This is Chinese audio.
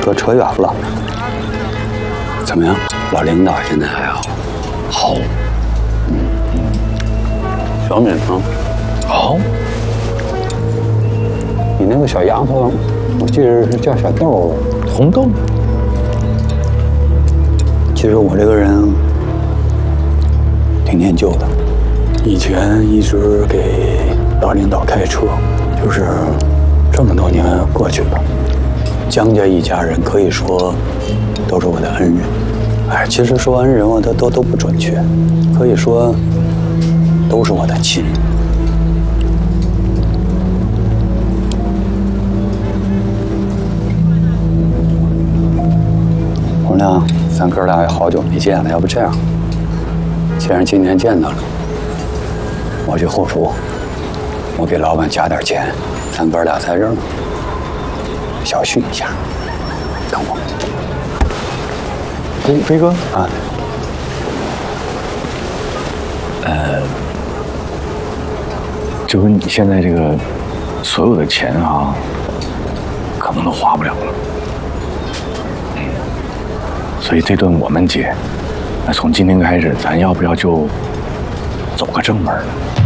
哥扯远了。怎么样，老领导现在还好？好。小敏呢？好。你那个小丫头，我记得是叫小豆，红豆。其实我这个人挺念旧的，以前一直给老领导开车，就是这么多年过去了，江家一家人可以说都是我的恩人。哎，其实说恩人我都不准确，可以说都是我的亲。红亮，咱哥俩也好久没见了，要不这样，既然今天见到了，我去后厨，我给老板加点钱，咱哥俩在这儿呢，小叙一下。等我。飞哥啊， 就跟你现在这个所有的钱啊，可能都花不了了。所以这顿我们结，那从今天开始，咱要不要就走个正门呢？